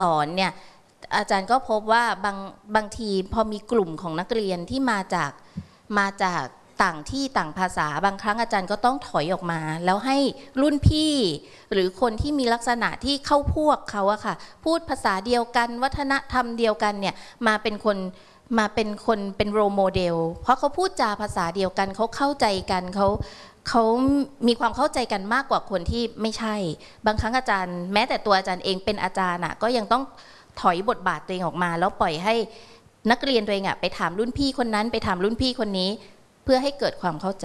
สอนเนี่ยอาจารย์ก็พบว่าบางทีพอมีกลุ่มของนักเรียนที่มาจากต่างที่ต่างภาษาบางครั้งอาจารย์ก็ต้องถอยออกมาแล้วให้รุ่นพี่หรือคนที่มีลักษณะที่เข้าพวกเขาอะค่ะพูดภาษาเดียวกันวัฒนธรรมเดียวกันเนี่ยมาเป็นเป็นโรโมเดลเพราะเขาพูดจาภาษาเดียวกันเขาเข้าใจกันเขามีความเข้าใจกันมากกว่าคนที่ไม่ใช่บางครั้งอาจารย์แม้แต่ตัวอาจารย์เองเป็นอาจารย์อะก็ยังต้องถอยบทบาทตัวเองออกมาแล้วปล่อยให้นักเรียนตัวเองอะไปถามรุ่นพี่คนนั้นไปถามรุ่นพี่คนนี้เพื่อให้เกิดความเข้าใจ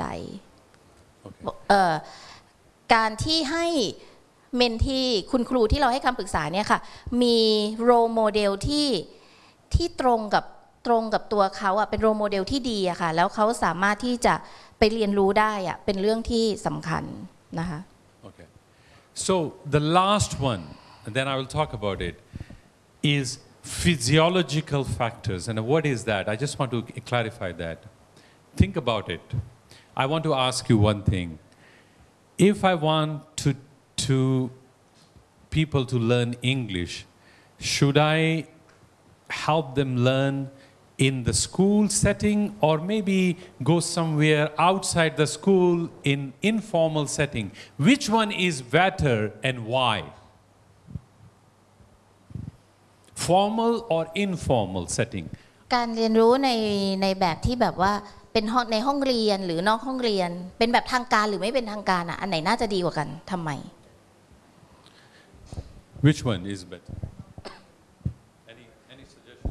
การที่ให้เมนที่คุณครูที่เราให้คำปรึกษาเนี่ยค่ะมีโรโมเดลที่ตรงกับตัวเขาอะเป็นโรโมเดลที่ดีอะค่ะแล้วเขาสามารถที่จะไปเรียนรู้ได้อะเป็นเรื่องที่สำคัญนะคะ Okay. So the last one, and then I will talk about it, is physiological factors. And what is that? I just want to clarify that. Think about it. I want to ask you one thing. If I want to people to learn English, should I help them learn in the school setting or maybe go somewhere outside the school in informal setting? Which one is better and why? Formal or informal setting? การเรียนรู้ในแบบที่แบบว่าเป็นในห้องเรียนหรือนอกห้องเรียนเป็นแบบทางการหรือไม่เป็นทางการอ่ะอันไหนน่าจะดีกว่ากันทำไม Which one is better? Any suggestion?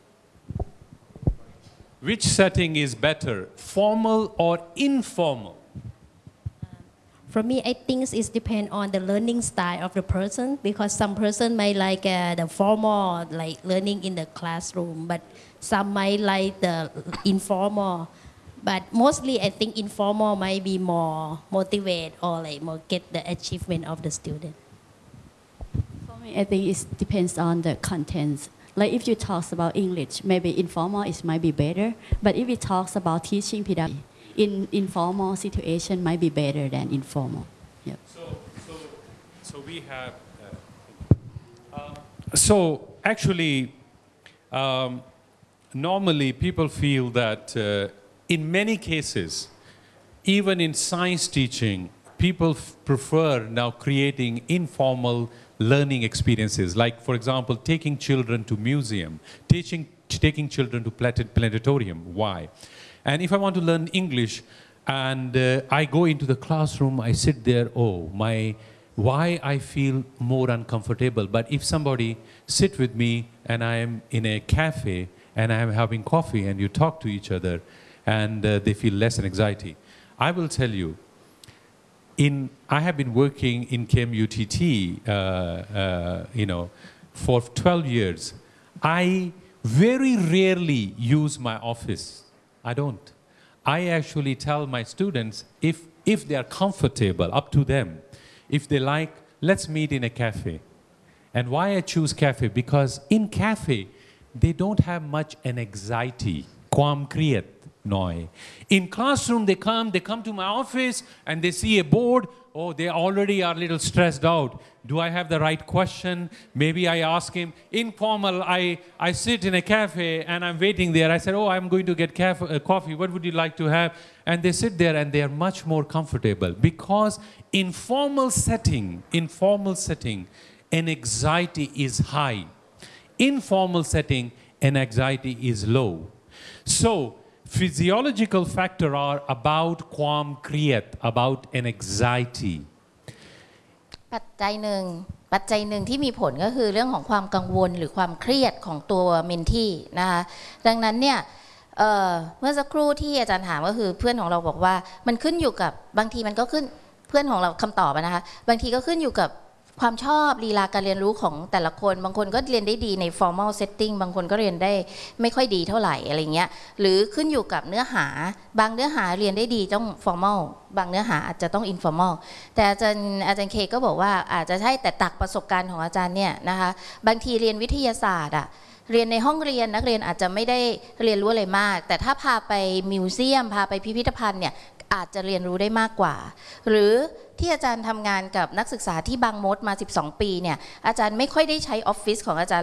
Which setting is better, formal or informal? For me, I think it depends on the learning style of the person because some person might like the formal, like learning in the classroom, but some might like the informal. But mostly, I think informal might be more motivate or like more get the achievement of the student. For me, I think it depends on the contents. Like if you talk about English, maybe informal it might be better. But if we talk about teaching pedagogy, in informal situation might be better than informal. Yep. So we have. So actually, normally people feel that in many cases, even in science teaching, people prefer now creating informal learning experiences. Like, for example, taking children to museum, taking children to planetarium. Why? And if I want to learn English and I go into the classroom, I sit there, why I feel more uncomfortable. But if somebody sit with me and I am in a cafe and I am having coffee and you talk to each other and they feel less anxiety. I will tell you, I have been working in KMUTT, for 12 years. I very rarely use my office. I don't. I actually tell my students if they are comfortable, up to them. If they like, let's meet in a cafe. And why I choose cafe? Because in cafe, they don't have much anxiety. ความเครียดหน่อย In classroom, they come to my office and they see a board. Oh, they already are a little stressed out. Do I have the right question? Maybe I ask him. Informal, I sit in a cafe and I'm waiting there. I said, oh, I'm going to get coffee. What would you like to have? And they sit there and they are much more comfortable because in formal setting, an anxiety is high. Informal setting, an anxiety is low. So, physiological factors are about ความเครียด about an anxiety ปัจจัยหนึ่งที่มีผลก็คือเรื่องของความกังวลหรือความเครียดของตัวเมนทีนะคะดังนั้นเนี่ยเมื่อสักครู่ที่อาจารย์ถามก็คือเพื่อนของเราบอกว่ามันขึ้นอยู่กับบางทีมันก็ขึ้นเพื่อนของเราคำตอบนะคะบางทีก็ขึ้นอยู่กับความชอบลีลาการเรียนรู้ของแต่ละคนบางคนก็เรียนได้ดีใน formal setting บางคนก็เรียนได้ไม่ค่อยดีเท่าไหร่อะไรเงี้ยหรือขึ้นอยู่กับเนื้อหาบางเนื้อหาเรียนได้ดีต้อง formal บางเนื้อหาอาจจะต้อง informal แต่อาจารย์เคก็บอกว่าอาจจะใช่แต่ตักประสบการณ์ของอาจารย์เนี่ยนะคะบางทีเรียนวิทยาศาสตร์เรียนในห้องเรียนนักเรียนอาจจะไม่ได้เรียนรู้อะไรมากแต่ถ้าพาไปมิวเซียมพาไปพิพิธภัณฑ์เนี่ยอาจจะเรียนรู้ได้มากกว่าหรือที่อาจารย์ทำงานกับนักศึกษาที่บางมดมา12 ปีเนี่ยอาจารย์ไม่ค่อยได้ใช้ออฟฟิศของอาจารย์